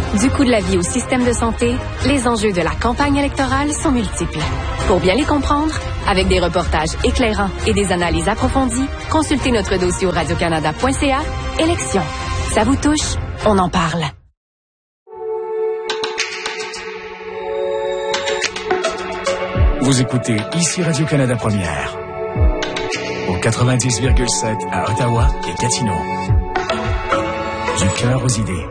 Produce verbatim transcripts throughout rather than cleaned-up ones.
Du coût de la vie au système de santé, les enjeux de la campagne électorale sont multiples. Pour bien les comprendre, avec des reportages éclairants et des analyses approfondies, consultez notre dossier au radio canada point c a. Élections. Ça vous touche? On en parle. Vous écoutez ici Radio-Canada Première. Au quatre-vingt-dix virgule sept à Ottawa et Gatineau. Du cœur aux idées.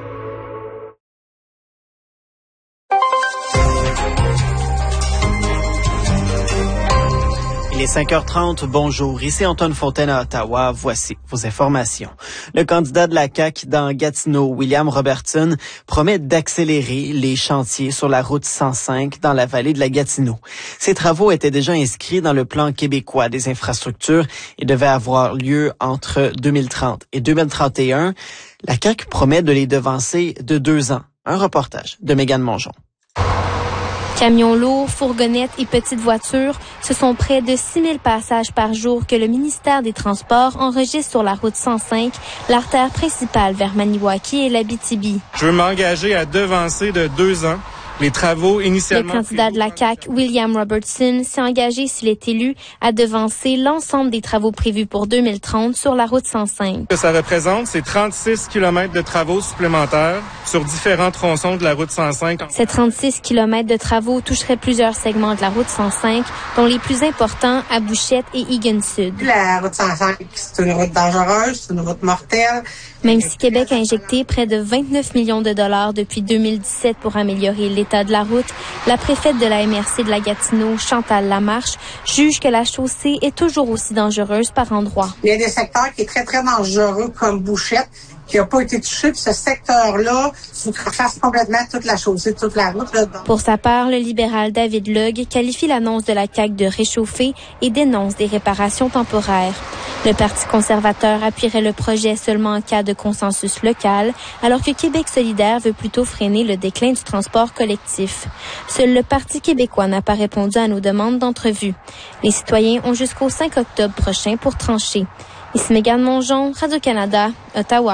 Il est cinq heures trente, bonjour, ici Antoine Fontaine à Ottawa, voici vos informations. Le candidat de la C A Q dans Gatineau, William Robertson, promet d'accélérer les chantiers sur la route cent cinq dans la vallée de la Gatineau. Ces travaux étaient déjà inscrits dans le plan québécois des infrastructures et devaient avoir lieu entre deux mille trente et deux mille trente et un. La C A Q promet de les devancer de deux ans. Un reportage de Mégane Mongeon. Camions lourds, fourgonnettes et petites voitures, ce sont près de six mille passages par jour que le ministère des Transports enregistre sur la route cent cinq, l'artère principale vers Maniwaki et l'Abitibi. Je veux m'engager à devancer de deux ans les travaux initialement... Le candidat de la C A Q, William Robertson, s'est engagé, s'il est élu, à devancer l'ensemble des travaux prévus pour deux mille trente sur la route cent cinq. Ce que ça représente, c'est trente-six kilomètres de travaux supplémentaires sur différents tronçons de la route cent cinq. Ces trente-six kilomètres de travaux toucheraient plusieurs segments de la route cent cinq, dont les plus importants à Bouchette et Egan Sud. La route cent cinq, c'est une route dangereuse, c'est une route mortelle. Même si Québec a injecté près de vingt-neuf millions de dollars depuis deux mille dix-sept pour améliorer l'état de la route, la préfète de la M R C de la Gatineau, Chantal Lamarche, juge que la chaussée est toujours aussi dangereuse par endroits. Il y a des secteurs qui sont très, très dangereux, comme Bouchette, qui n'a pas été touché, puis ce secteur-là sous-trafasse complètement toute la chaussée, toute la route. Là, pour sa part, le libéral David Logue qualifie l'annonce de la C A Q de réchauffer et dénonce des réparations temporaires. Le Parti conservateur appuierait le projet seulement en cas de consensus local, alors que Québec solidaire veut plutôt freiner le déclin du transport collectif. Seul le Parti québécois n'a pas répondu à nos demandes d'entrevue. Les citoyens ont jusqu'au cinq octobre prochain pour trancher. Ici Mégane Mongeon, Radio-Canada, Ottawa.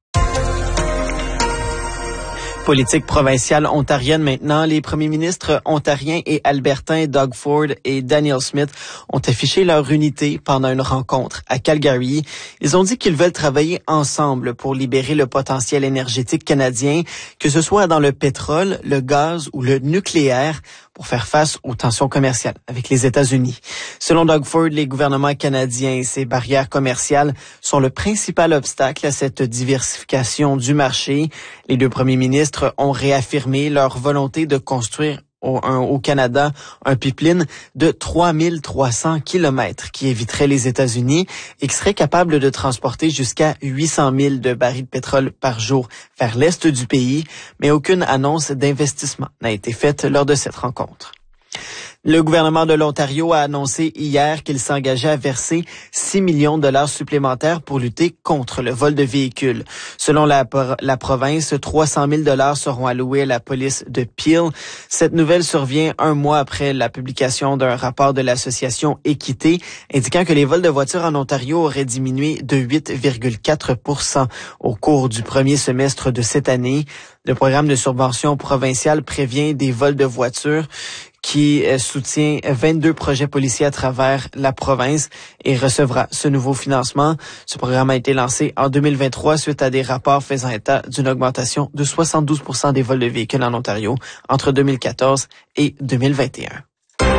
Politique provinciale ontarienne maintenant. Les premiers ministres ontariens et albertains Doug Ford et Danielle Smith ont affiché leur unité pendant une rencontre à Calgary. Ils ont dit qu'ils veulent travailler ensemble pour libérer le potentiel énergétique canadien, que ce soit dans le pétrole, le gaz ou le nucléaire, pour faire face aux tensions commerciales avec les États-Unis. Selon Doug Ford, les gouvernements canadiens et ces barrières commerciales sont le principal obstacle à cette diversification du marché. Les deux premiers ministres ont réaffirmé leur volonté de construire Au, un, au Canada, un pipeline de trois mille trois cents kilomètres qui éviterait les États-Unis et qui serait capable de transporter jusqu'à huit cent mille de barils de pétrole par jour vers l'est du pays, mais aucune annonce d'investissement n'a été faite lors de cette rencontre. Le gouvernement de l'Ontario a annoncé hier qu'il s'engageait à verser six millions de dollars supplémentaires pour lutter contre le vol de véhicules. Selon la, la province, trois cent mille dollars seront alloués à la police de Peel. Cette nouvelle survient un mois après la publication d'un rapport de l'association Équité indiquant que les vols de voitures en Ontario auraient diminué de huit virgule quatre pour cent au cours du premier semestre de cette année. Le programme de subvention provincial prévient des vols de voitures qui soutient vingt-deux projets policiers à travers la province et recevra ce nouveau financement. Ce programme a été lancé en deux mille vingt-trois suite à des rapports faisant état d'une augmentation de soixante-douze pour cent des vols de véhicules en Ontario entre deux mille quatorze et deux mille vingt et un.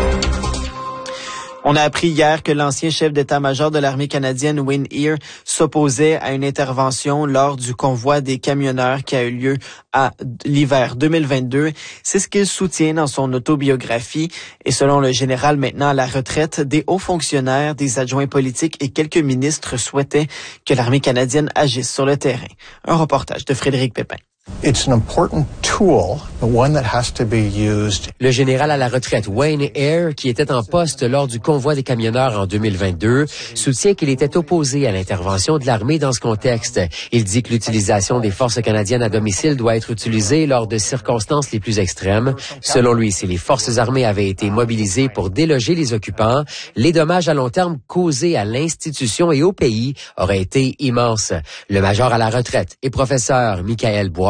On a appris hier que l'ancien chef d'état-major de l'armée canadienne, Wayne Eyre, s'opposait à une intervention lors du convoi des camionneurs qui a eu lieu à l'hiver deux mille vingt-deux. C'est ce qu'il soutient dans son autobiographie. Et selon le général maintenant à la retraite, des hauts fonctionnaires, des adjoints politiques et quelques ministres souhaitaient que l'armée canadienne agisse sur le terrain. Un reportage de Frédéric Pépin. It's an important tool, but one that has to be used. Le général à la retraite Wayne Eyre, qui était en poste lors du convoi des camionneurs en deux mille vingt-deux, soutient qu'il était opposé à l'intervention de l'armée dans ce contexte. Il dit que l'utilisation des forces canadiennes à domicile doit être utilisée lors de circonstances les plus extrêmes. Selon lui, si les forces armées avaient été mobilisées pour déloger les occupants, les dommages à long terme causés à l'institution et au pays auraient été immenses. Le major à la retraite et professeur Michael Bois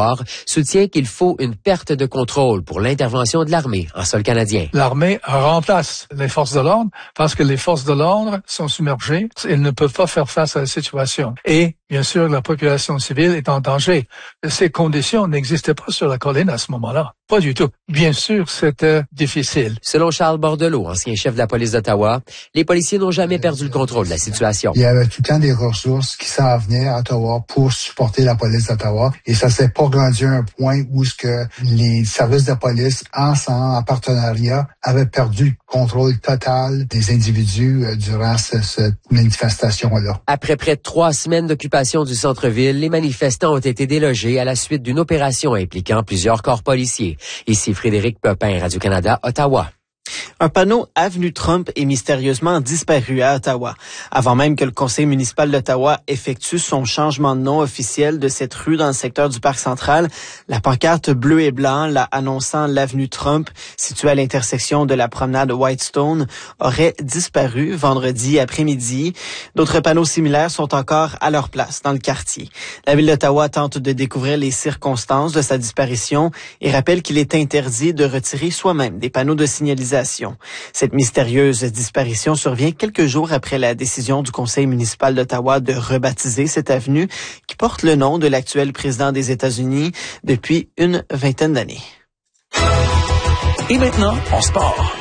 territoire, soutient qu'il faut une perte de contrôle pour l'intervention de l'armée en sol canadien. L'armée remplace les forces de l'ordre parce que les forces de l'ordre sont submergées. Elles ne peuvent pas faire face à la situation. Et, bien sûr, la population civile est en danger. Ces conditions n'existaient pas sur la colline à ce moment-là. Pas du tout. Bien sûr, c'était difficile. Selon Charles Bordelot, ancien chef de la police d'Ottawa, les policiers n'ont jamais perdu le contrôle de la situation. Il y avait tout le temps des ressources qui s'en venaient à Ottawa pour supporter la police d'Ottawa. Et ça s'est pas rendu à un point où ce que les services de police, ensemble, en partenariat, avaient perdu le contrôle total des individus euh, durant ce, cette manifestation-là. Après près de trois semaines d'occupation du centre-ville, les manifestants ont été délogés à la suite d'une opération impliquant plusieurs corps policiers. Ici Frédéric Pepin, Radio-Canada, Ottawa. Un panneau Avenue Trump est mystérieusement disparu à Ottawa. Avant même que le conseil municipal d'Ottawa effectue son changement de nom officiel de cette rue dans le secteur du Parc central, la pancarte bleu et blanc la annonçant l'avenue Trump, située à l'intersection de la promenade Whitestone, aurait disparu vendredi après-midi. D'autres panneaux similaires sont encore à leur place dans le quartier. La ville d'Ottawa tente de découvrir les circonstances de sa disparition et rappelle qu'il est interdit de retirer soi-même des panneaux de signalisation. Cette mystérieuse disparition survient quelques jours après la décision du conseil municipal d'Ottawa de rebaptiser cette avenue qui porte le nom de l'actuel président des États-Unis depuis une vingtaine d'années. Et maintenant, en sport.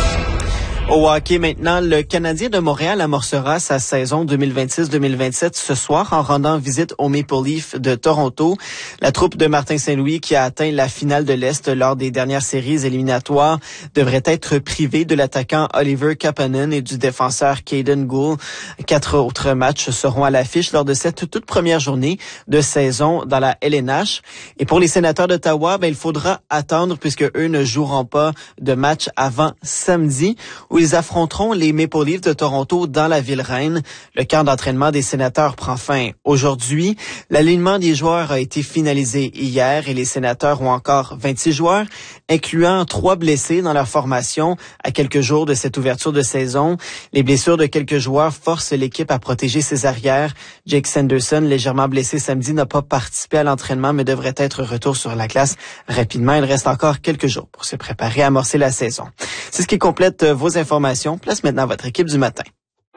Au hockey maintenant, le Canadien de Montréal amorcera sa saison deux mille vingt-six deux mille vingt-sept ce soir en rendant visite aux Maple Leafs de Toronto. La troupe de Martin Saint-Louis qui a atteint la finale de l'Est lors des dernières séries éliminatoires devrait être privée de l'attaquant Oliver Kapanen et du défenseur Caden Gould. Quatre autres matchs seront à l'affiche lors de cette toute première journée de saison dans la L N H. Et pour les Sénateurs d'Ottawa, ben, il faudra attendre puisque eux ne joueront pas de match avant samedi, où ils affronteront les Maple Leafs de Toronto dans la ville reine. Le camp d'entraînement des Sénateurs prend fin aujourd'hui. L'alignement des joueurs a été finalisé hier et les Sénateurs ont encore vingt-six joueurs, incluant trois blessés dans leur formation à quelques jours de cette ouverture de saison. Les blessures de quelques joueurs forcent l'équipe à protéger ses arrières. Jake Sanderson, légèrement blessé samedi, n'a pas participé à l'entraînement mais devrait être retour sur la glace rapidement. Il reste encore quelques jours pour se préparer à amorcer la saison. C'est ce qui complète vos informations. Place maintenant votre équipe du matin.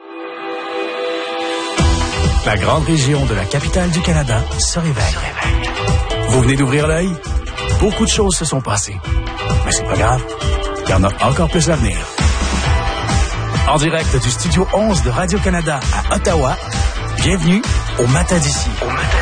La grande région de la capitale du Canada se réveille. Se réveille. Vous venez d'ouvrir l'œil? Beaucoup de choses se sont passées. Mais c'est pas grave. Il y en a encore plus à venir. En direct du studio onze de Radio-Canada à Ottawa, bienvenue au Matin d'ici. Au Matin